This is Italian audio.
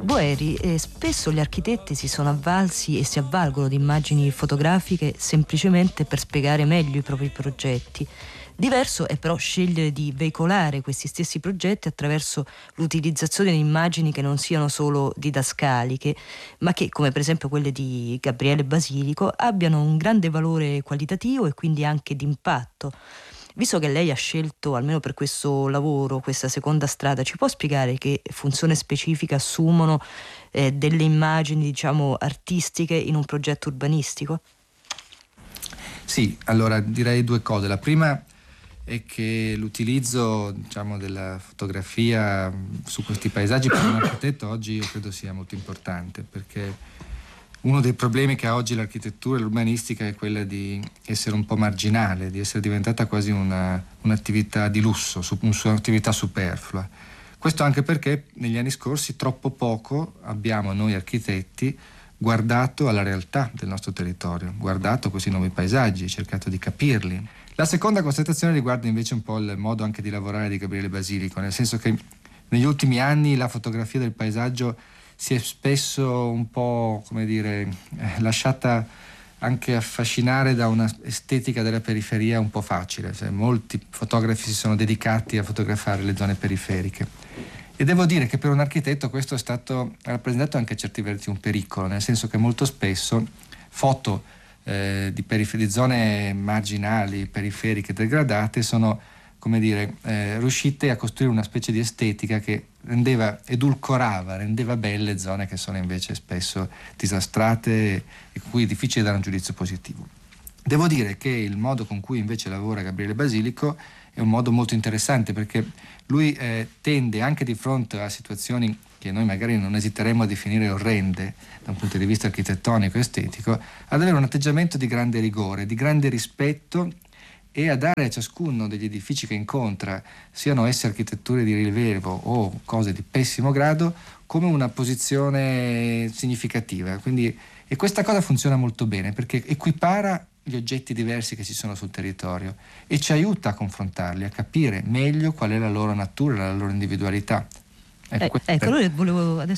Boeri, spesso gli architetti si sono avvalsi e si avvalgono di immagini fotografiche semplicemente per spiegare meglio i propri progetti. Diverso è però scegliere di veicolare questi stessi progetti attraverso l'utilizzazione di immagini che non siano solo didascaliche, ma che, come per esempio quelle di Gabriele Basilico, abbiano un grande valore qualitativo e quindi anche d'impatto. Visto che lei ha scelto, almeno per questo lavoro, questa seconda strada, ci può spiegare che funzione specifica assumono delle immagini, diciamo, artistiche in un progetto urbanistico? Sì, allora direi due cose. La prima è che l'utilizzo, diciamo, della fotografia su questi paesaggi per un architetto oggi io credo sia molto importante, perché uno dei problemi che ha oggi l'architettura e l'urbanistica è quella di essere un po' marginale, di essere diventata quasi un'attività di lusso, un'attività superflua. Questo anche perché negli anni scorsi troppo poco abbiamo noi architetti guardato alla realtà del nostro territorio, guardato questi nuovi paesaggi, cercato di capirli. La seconda constatazione riguarda invece un po' il modo anche di lavorare di Gabriele Basilico, nel senso che negli ultimi anni la fotografia del paesaggio si è spesso un po', come dire, lasciata anche affascinare da una estetica della periferia un po' facile. Cioè, molti fotografi si sono dedicati a fotografare le zone periferiche. E devo dire che per un architetto questo ha rappresentato anche a certi versi un pericolo, nel senso che molto spesso foto di zone marginali, periferiche, degradate sono, come dire, riuscite a costruire una specie di estetica che rendeva belle zone che sono invece spesso disastrate e cui è difficile dare un giudizio positivo. Devo dire che il modo con cui invece lavora Gabriele Basilico è un modo molto interessante, perché lui tende, anche di fronte a situazioni che noi magari non esiteremmo a definire orrende da un punto di vista architettonico e estetico, ad avere un atteggiamento di grande rigore, di grande rispetto, e a dare a ciascuno degli edifici che incontra, siano esse architetture di rilievo o cose di pessimo grado, come una posizione significativa. Quindi, e questa cosa funziona molto bene perché equipara gli oggetti diversi che ci sono sul territorio e ci aiuta a confrontarli, a capire meglio qual è la loro natura, la loro individualità. Ecco, allora volevo adesso